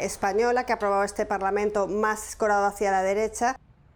española que ha aprobado este Parlamento más escorado hacia la derecha.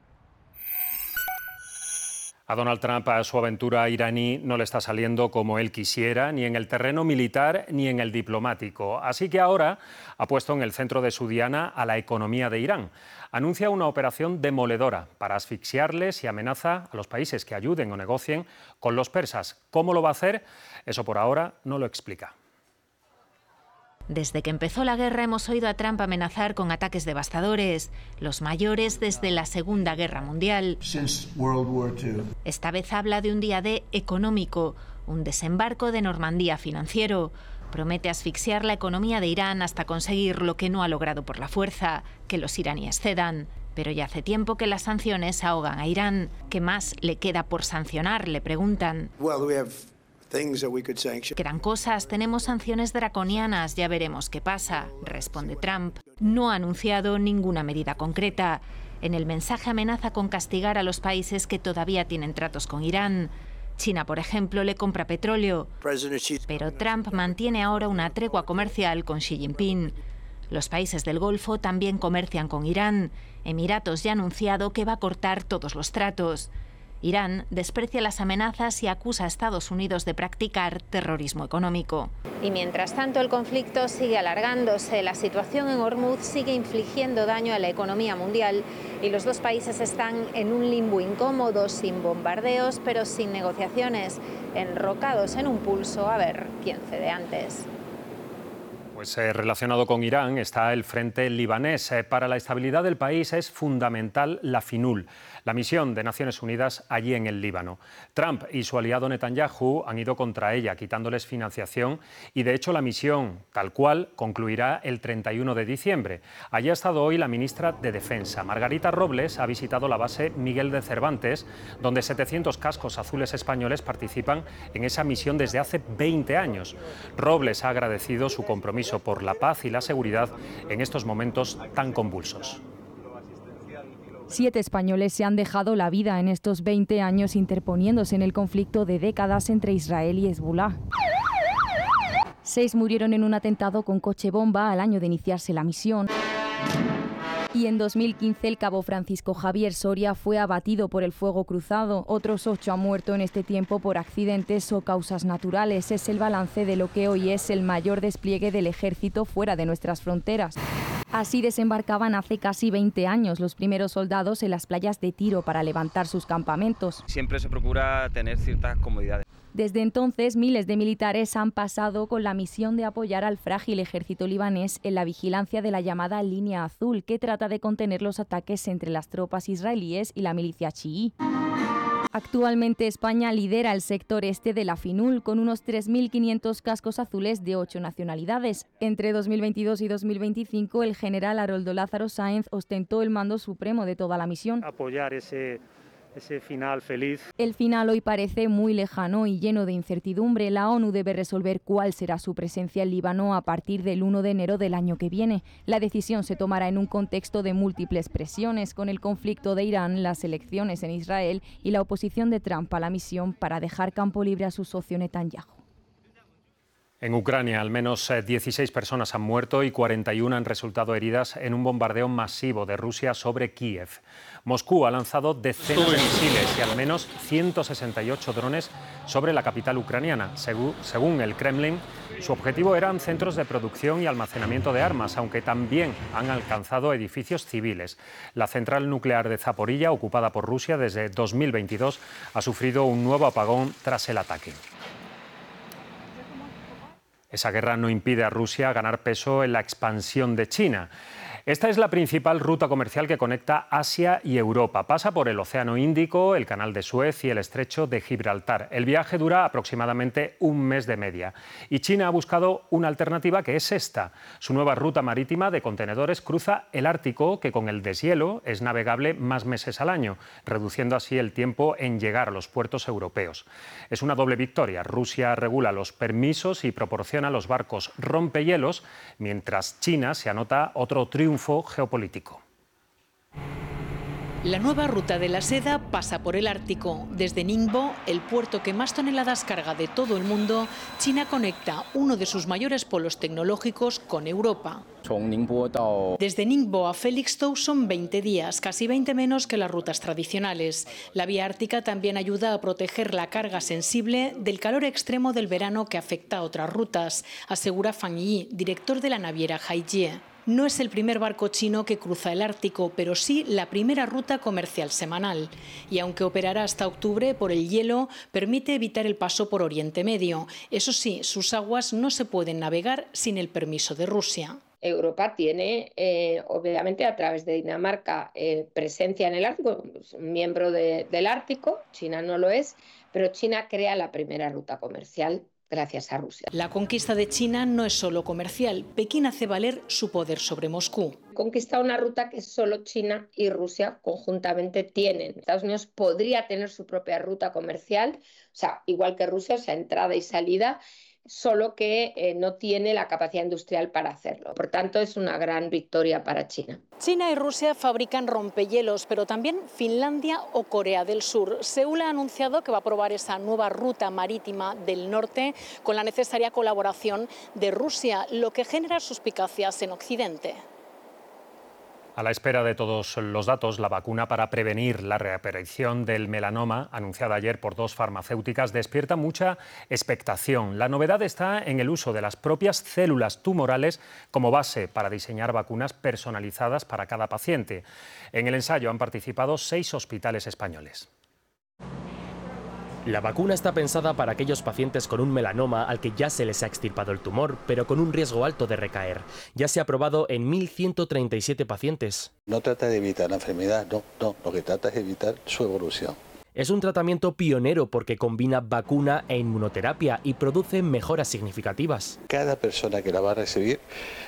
A Donald Trump, a su aventura iraní no le está saliendo como él quisiera, ni en el terreno militar ni en el diplomático. Así que ahora ha puesto en el centro de su diana a la economía de Irán. Anuncia una operación demoledora para asfixiarles y amenaza a los países que ayuden o negocien con los persas. ¿Cómo lo va a hacer? Eso por ahora no lo explica. Desde que empezó la guerra hemos oído a Trump amenazar con ataques devastadores, los mayores desde la Segunda Guerra Mundial. Esta vez habla de un día D económico, un desembarco de Normandía financiero. Promete asfixiar la economía de Irán hasta conseguir lo que no ha logrado por la fuerza, que los iraníes cedan. Pero ya hace tiempo que las sanciones ahogan a Irán. ¿Qué más le queda por sancionar?, le preguntan. Quedan cosas, tenemos sanciones draconianas, ya veremos qué pasa, responde Trump. No ha anunciado ninguna medida concreta. En el mensaje amenaza con castigar a los países que todavía tienen tratos con Irán. China, por ejemplo, le compra petróleo. Pero Trump mantiene ahora una tregua comercial con Xi Jinping. Los países del Golfo también comercian con Irán. Emiratos ya ha anunciado que va a cortar todos los tratos. Irán desprecia las amenazas y acusa a Estados Unidos de practicar terrorismo económico. Y mientras tanto el conflicto sigue alargándose, la situación en Hormuz sigue infligiendo daño a la economía mundial y los dos países están en un limbo incómodo, sin bombardeos, pero sin negociaciones, enrocados en un pulso a ver quién cede antes. Pues relacionado con Irán está el frente libanés. Para la estabilidad del país es fundamental la FINUL, la misión de Naciones Unidas allí en el Líbano. Trump y su aliado Netanyahu han ido contra ella, quitándoles financiación y, de hecho, la misión, tal cual, concluirá el 31 de diciembre. Allí ha estado hoy la ministra de Defensa. Margarita Robles ha visitado la base Miguel de Cervantes, donde 700 cascos azules españoles participan en esa misión desde hace 20 años. Robles ha agradecido su compromiso por la paz y la seguridad en estos momentos tan convulsos. 7 españoles se han dejado la vida en estos 20 años interponiéndose en el conflicto de décadas entre Israel y Hezbolá. 6 murieron en un atentado con coche bomba al año de iniciarse la misión. Y en 2015 el cabo Francisco Javier Soria fue abatido por el fuego cruzado. Otros 8 han muerto en este tiempo por accidentes o causas naturales. Es el balance de lo que hoy es el mayor despliegue del ejército fuera de nuestras fronteras. Así desembarcaban hace casi 20 años los primeros soldados en las playas de Tiro para levantar sus campamentos. Siempre se procura tener ciertas comodidades. Desde entonces, miles de militares han pasado con la misión de apoyar al frágil ejército libanés en la vigilancia de la llamada Línea Azul, que trata de contener los ataques entre las tropas israelíes y la milicia chií. Actualmente España lidera el sector este de la FINUL con unos 3.500 cascos azules de 8 nacionalidades. Entre 2022 y 2025 el general Haroldo Lázaro Sáenz ostentó el mando supremo de toda la misión. Apoyar ese final feliz. El final hoy parece muy lejano y lleno de incertidumbre. La ONU debe resolver cuál será su presencia en Líbano a partir del 1 de enero del año que viene. La decisión se tomará en un contexto de múltiples presiones, con el conflicto de Irán, las elecciones en Israel y la oposición de Trump a la misión para dejar campo libre a su socio Netanyahu. En Ucrania, al menos 16 personas han muerto y 41 han resultado heridas en un bombardeo masivo de Rusia sobre Kiev. Moscú ha lanzado decenas de misiles y al menos 168 drones sobre la capital ucraniana. Según el Kremlin, su objetivo eran centros de producción y almacenamiento de armas, aunque también han alcanzado edificios civiles. La central nuclear de Zaporilla, ocupada por Rusia desde 2022, ha sufrido un nuevo apagón tras el ataque. Esa guerra no impide a Rusia ganar peso en la expansión de China. Esta es la principal ruta comercial que conecta Asia y Europa. Pasa por el Océano Índico, el Canal de Suez y el Estrecho de Gibraltar. El viaje dura aproximadamente un mes de media. Y China ha buscado una alternativa que es esta. Su nueva ruta marítima de contenedores cruza el Ártico, que con el deshielo es navegable más meses al año, reduciendo así el tiempo en llegar a los puertos europeos. Es una doble victoria. Rusia regula los permisos y proporciona los barcos rompehielos, mientras China se anota otro triunfo geopolítico. La nueva ruta de la seda pasa por el Ártico. Desde Ningbo, el puerto que más toneladas carga de todo el mundo, China conecta uno de sus mayores polos tecnológicos con Europa. Desde Ningbo a Felixstowe son 20 días, casi 20 menos que las rutas tradicionales. La vía ártica también ayuda a proteger la carga sensible del calor extremo del verano que afecta a otras rutas, asegura Fang Yi, director de la naviera Haijie. No es el primer barco chino que cruza el Ártico, pero sí la primera ruta comercial semanal. Y aunque operará hasta octubre por el hielo, permite evitar el paso por Oriente Medio. Eso sí, sus aguas no se pueden navegar sin el permiso de Rusia. Europa tiene, obviamente, a través de Dinamarca, presencia en el Ártico, miembro del Ártico. China no lo es, pero China crea la primera ruta comercial gracias a Rusia. La conquista de China no es solo comercial. Pekín hace valer su poder sobre Moscú. Conquista una ruta que solo China y Rusia conjuntamente tienen. Estados Unidos podría tener su propia ruta comercial, o sea, igual que Rusia, o sea, entrada y salida, solo que no tiene la capacidad industrial para hacerlo. Por tanto, es una gran victoria para China. China y Rusia fabrican rompehielos, pero también Finlandia o Corea del Sur. Seúl ha anunciado que va a probar esa nueva ruta marítima del norte con la necesaria colaboración de Rusia, lo que genera suspicacias en Occidente. A la espera de todos los datos, la vacuna para prevenir la reaparición del melanoma, anunciada ayer por 2 farmacéuticas, despierta mucha expectación. La novedad está en el uso de las propias células tumorales como base para diseñar vacunas personalizadas para cada paciente. En el ensayo han participado 6 hospitales españoles. La vacuna está pensada para aquellos pacientes con un melanoma al que ya se les ha extirpado el tumor, pero con un riesgo alto de recaer. Ya se ha probado en 1.137 pacientes. No trata de evitar la enfermedad, no. Lo que trata es evitar su evolución. Es un tratamiento pionero porque combina vacuna e inmunoterapia y produce mejoras significativas. Cada persona que la va a recibir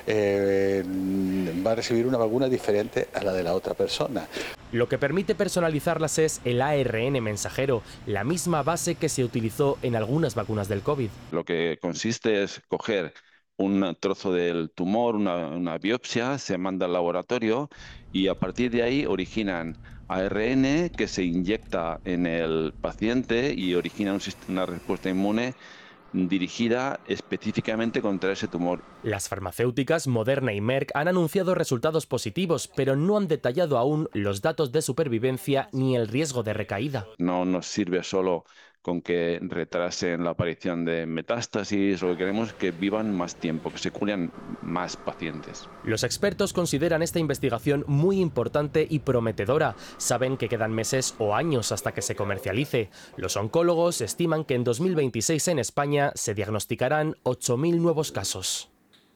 una vacuna diferente a la de la otra persona. Lo que permite personalizarlas es el ARN mensajero, la misma base que se utilizó en algunas vacunas del COVID. Lo que consiste es coger un trozo del tumor, una biopsia, se manda al laboratorio y a partir de ahí originan ARN que se inyecta en el paciente y origina una respuesta inmune dirigida específicamente contra ese tumor. Las farmacéuticas Moderna y Merck han anunciado resultados positivos, pero no han detallado aún los datos de supervivencia ni el riesgo de recaída. No nos sirve solo con que retrasen la aparición de metástasis, lo que queremos es que vivan más tiempo, que se curen más pacientes. Los expertos consideran esta investigación muy importante y prometedora. Saben que quedan meses o años hasta que se comercialice. Los oncólogos estiman que en 2026 en España se diagnosticarán 8.000 nuevos casos.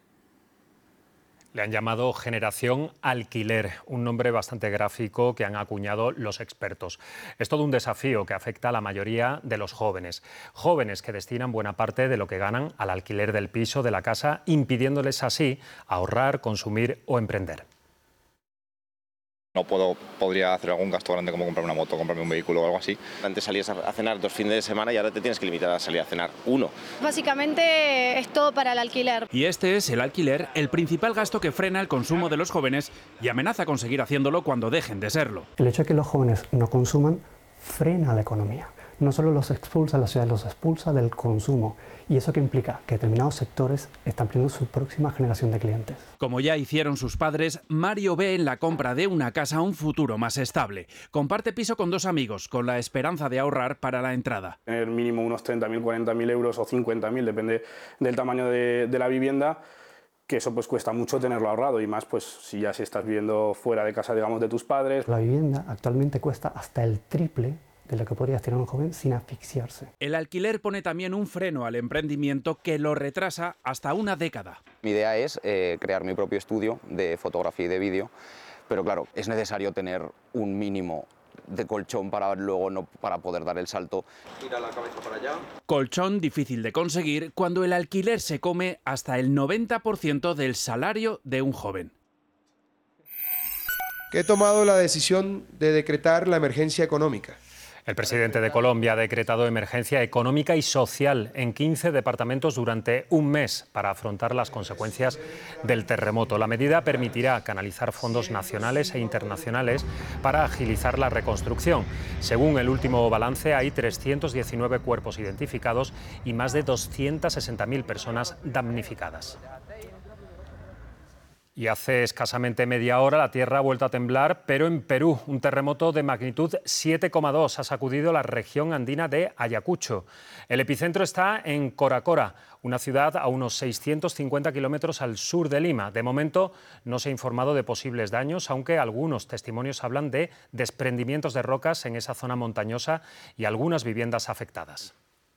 Le han llamado generación alquiler, un nombre bastante gráfico que han acuñado los expertos. Es todo un desafío que afecta a la mayoría de los jóvenes. Jóvenes que destinan buena parte de lo que ganan al alquiler del piso, de la casa, impidiéndoles así ahorrar, consumir o emprender. No podría hacer algún gasto grande como comprarme una moto, comprarme un vehículo o algo así. Antes salías a cenar 2 fines de semana y ahora te tienes que limitar a salir a cenar 1. Básicamente es todo para el alquiler. Y este es el alquiler, el principal gasto que frena el consumo de los jóvenes y amenaza con seguir haciéndolo cuando dejen de serlo. El hecho de que los jóvenes no consuman frena la economía. No solo los expulsa la ciudad, los expulsa del consumo. ¿Y eso qué implica? Que determinados sectores están perdiendo su próxima generación de clientes. Como ya hicieron sus padres, Mario ve en la compra de una casa un futuro más estable. Comparte piso con 2 amigos, con la esperanza de ahorrar para la entrada. Tener mínimo unos 30.000, 40.000 euros o 50.000, depende del tamaño de la vivienda, que eso pues cuesta mucho tenerlo ahorrado, y más pues si estás viviendo fuera de casa, digamos, de tus padres. La vivienda actualmente cuesta hasta el triple de lo que podría tener un joven sin asfixiarse. El alquiler pone también un freno al emprendimiento que lo retrasa hasta una década. Mi idea es crear mi propio estudio de fotografía y de vídeo, pero claro, es necesario tener un mínimo de colchón para poder dar el salto. Gira la cabeza para allá. Colchón difícil de conseguir cuando el alquiler se come hasta el 90% del salario de un joven. Que he tomado la decisión de decretar la emergencia económica. El presidente de Colombia ha decretado emergencia económica y social en 15 departamentos durante un mes para afrontar las consecuencias del terremoto. La medida permitirá canalizar fondos nacionales e internacionales para agilizar la reconstrucción. Según el último balance, hay 319 cuerpos identificados y más de 260.000 personas damnificadas. Y hace escasamente media hora la tierra ha vuelto a temblar, pero en Perú. Un terremoto de magnitud 7,2 ha sacudido la región andina de Ayacucho. El epicentro está en Coracora, una ciudad a unos 650 kilómetros al sur de Lima. De momento no se ha informado de posibles daños, aunque algunos testimonios hablan de desprendimientos de rocas en esa zona montañosa y algunas viviendas afectadas.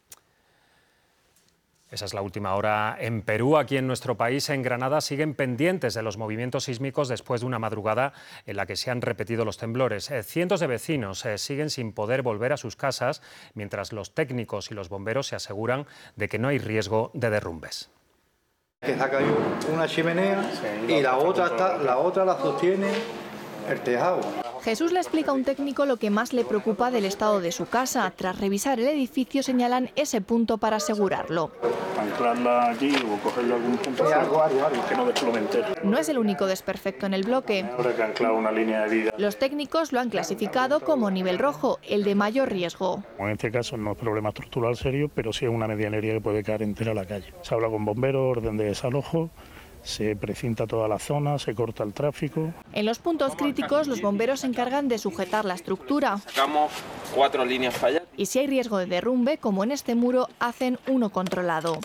Esa es la última hora en Perú. Aquí en nuestro país, en Granada, siguen pendientes de los movimientos sísmicos después de una madrugada en la que se han repetido los temblores. Cientos de vecinos siguen sin poder volver a sus casas, mientras los técnicos y los bomberos se aseguran de que no hay riesgo de derrumbes. Que se ha caído una chimenea y la otra la sostiene el tejado. Jesús le explica a un técnico lo que más le preocupa del estado de su casa. Tras revisar el edificio señalan ese punto para asegurarlo. Anclarla aquí o cogerle algún punto que no desplome entero. No es el único desperfecto en el bloque. Habrá que anclar una línea de vida. Los técnicos lo han clasificado como nivel rojo, el de mayor riesgo. En este caso no es problema estructural serio, pero sí es una medianería que puede caer entera a la calle. Se habla con bomberos, orden de desalojo. Se precinta toda la zona, se corta el tráfico. En los puntos críticos, los bomberos se encargan de sujetar la estructura. Sacamos 4 líneas falladas. Y si hay riesgo de derrumbe, como en este muro, hacen uno controlado.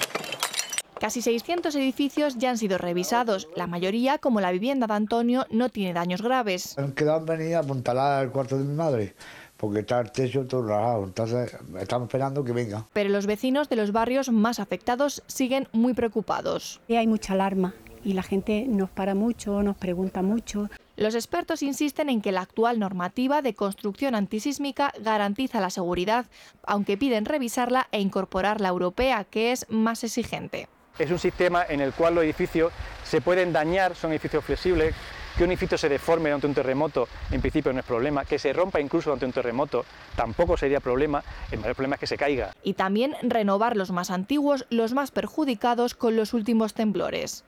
Casi 600 edificios ya han sido revisados. La mayoría, como la vivienda de Antonio, no tiene daños graves. Han quedado en venir a apuntalar el cuarto de mi madre, porque está el techo todo rajado, entonces estamos esperando que venga. Pero los vecinos de los barrios más afectados siguen muy preocupados. Hay mucha alarma y la gente nos para mucho, nos pregunta mucho. Los expertos insisten en que la actual normativa de construcción antisísmica garantiza la seguridad, aunque piden revisarla e incorporar la europea, que es más exigente. Es un sistema en el cual los edificios se pueden dañar, son edificios flexibles. Que un edificio se deforme ante un terremoto, en principio no es problema. Que se rompa incluso ante un terremoto, tampoco sería problema. El mayor problema es que se caiga. Y también renovar los más antiguos, los más perjudicados con los últimos temblores.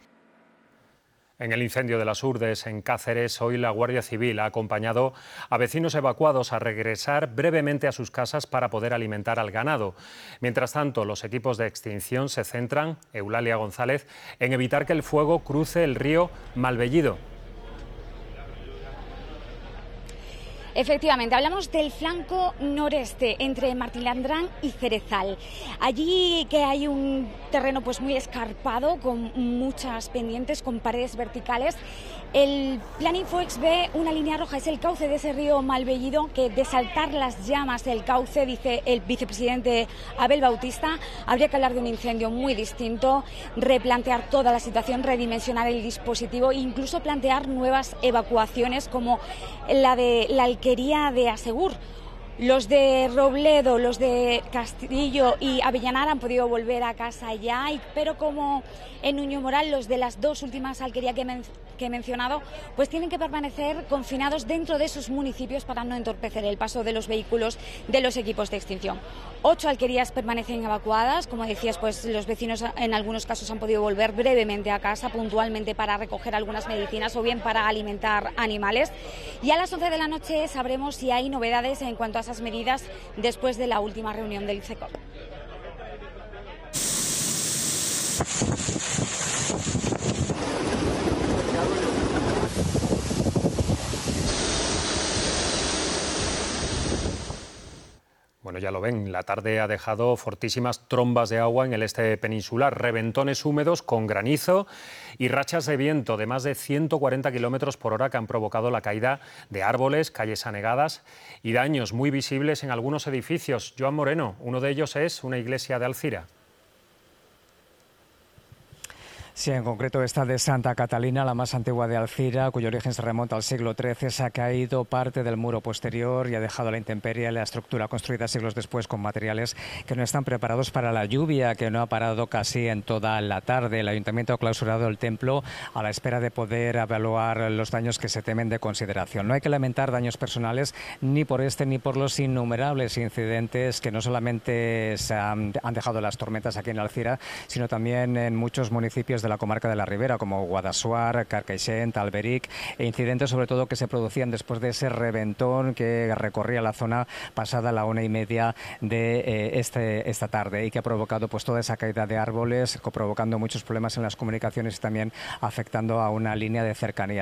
En el incendio de las Urdes, en Cáceres, hoy la Guardia Civil ha acompañado a vecinos evacuados a regresar brevemente a sus casas para poder alimentar al ganado. Mientras tanto, los equipos de extinción se centran, Eulalia González, en evitar que el fuego cruce el río Malvellido. Efectivamente, hablamos del flanco noreste entre Martilandrán y Cerezal. Allí que hay un terreno pues muy escarpado, con muchas pendientes, con paredes verticales. El Plan Infoex ve una línea roja, es el cauce de ese río Malvellido, que de saltar las llamas del cauce, dice el vicepresidente Abel Bautista, habría que hablar de un incendio muy distinto, replantear toda la situación, redimensionar el dispositivo e incluso plantear nuevas evacuaciones como la de la alquería de Asegur. Los de Robledo, los de Castillo y Avellanar han podido volver a casa ya, pero como en Nuño Moral, los de las dos últimas alquerías que he mencionado, pues tienen que permanecer confinados dentro de sus municipios para no entorpecer el paso de los vehículos de los equipos de extinción. 8 alquerías permanecen evacuadas, como decías, pues los vecinos en algunos casos han podido volver brevemente a casa, puntualmente para recoger algunas medicinas o bien para alimentar animales. Y a las 11 de la noche sabremos si hay novedades en cuanto a esas medidas después de la última reunión del CECOP. Bueno, ya lo ven, la tarde ha dejado fortísimas trombas de agua en el este peninsular, reventones húmedos con granizo y rachas de viento de más de 140 kilómetros por hora que han provocado la caída de árboles, calles anegadas y daños muy visibles en algunos edificios. Joan Moreno, uno de ellos es una iglesia de Alcira. Sí, en concreto esta de Santa Catalina, la más antigua de Alcira, cuyo origen se remonta al siglo XIII, se ha caído parte del muro posterior y ha dejado a la intemperie la estructura construida siglos después con materiales que no están preparados para la lluvia, que no ha parado casi en toda la tarde. El ayuntamiento ha clausurado el templo a la espera de poder evaluar los daños que se temen de consideración. No hay que lamentar daños personales ni por este ni por los innumerables incidentes que no solamente han dejado las tormentas aquí en Alcira, sino también en muchos municipios de la comarca de la Ribera, como Guadassuar, Carcaixent, Alberic, e incidentes sobre todo que se producían después de ese reventón que recorría la zona pasada la 1:30 de esta tarde y que ha provocado pues toda esa caída de árboles, provocando muchos problemas en las comunicaciones y también afectando a una línea de cercanía.